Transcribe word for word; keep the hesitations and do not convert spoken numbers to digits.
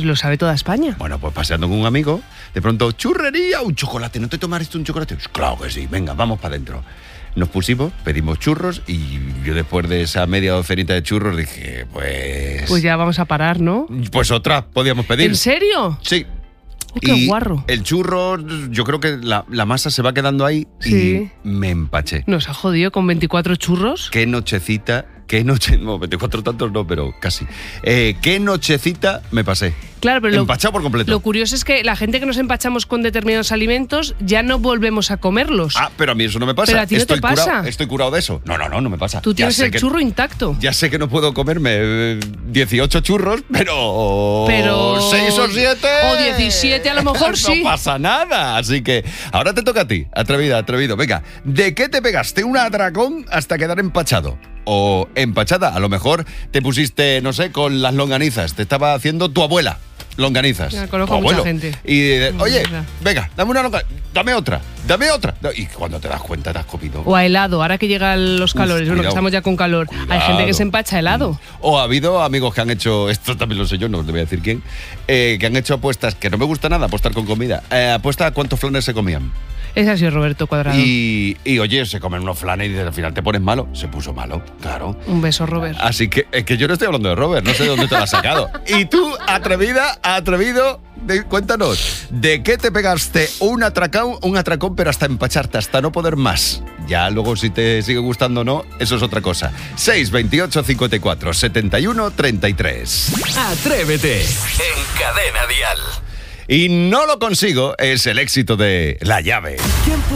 lo sabe toda España. Bueno, pues paseando con un amigo, de pronto, churrería, un chocolate, ¿no te tomas esto un chocolate? Pues claro que sí, venga, vamos para adentro. Nos pusimos, pedimos churros y yo después de esa media docenita de churros dije, pues... Pues ya vamos a parar, ¿no? Pues otra podíamos pedir. ¿En serio? Sí. Oh, qué y guarro. El churro, yo creo que la, la masa se va quedando ahí Sí. y me empaché. Nos ha jodido con veinticuatro churros. Qué nochecita, qué noche... No, veinticuatro tantos no, pero casi. Eh, qué nochecita me pasé. Claro, pero Empachado por completo. Lo curioso es que la gente que nos empachamos con determinados alimentos ya no volvemos a comerlos. Ah, pero a mí eso no me pasa. Pero a ti no estoy te pasa. Curado, estoy curado de eso. No, no, no, no me pasa. Tú Ya tienes sé el que- churro intacto. Ya sé que no puedo comerme eh, dieciocho churros, pero... Pero- seis o siete... o diecisiete a lo mejor sí. No pasa nada. Así que ahora te toca a ti. Atrevida, atrevido. Venga, ¿de qué te pegaste un atracón hasta quedar empachado? O empachada. A lo mejor te pusiste, no sé, con las longanizas. Te estaba haciendo tu abuela. Longanizas. Ya, conozco Tu a mucha abuelo. gente. Y de- oye, Longaniza. venga, dame una longaniza. Dame otra. Dame otra. Y cuando te das cuenta te has comido. O a helado, ahora que llegan los Uf, calores, bueno, que cuidado. estamos ya con calor. Hay Cuidado. gente que se empacha helado. O ha habido amigos que han hecho, esto también lo sé yo, no te voy a decir quién, eh, que han hecho apuestas, que no me gusta nada apostar con comida, eh, apuesta a cuántos flanes se comían. Ese ha sido Roberto Cuadrado. Y, y oye, se comen unos flanes y dices, al final te pones malo. Se puso malo, claro. Un beso, Robert. Así que es que yo no estoy hablando de Robert, no sé de dónde te lo has sacado. Y tú, atrevida, atrevido, de- cuéntanos, ¿de qué te pegaste un atracón, un atracón, pero hasta empacharte, hasta no poder más? Ya luego si te sigue gustando o no, eso es otra cosa. seis, veintiocho, cincuenta y cuatro, setenta y uno, treinta y tres. Atrévete en Cadena Dial. Y no lo consigo, es el éxito de La Llave.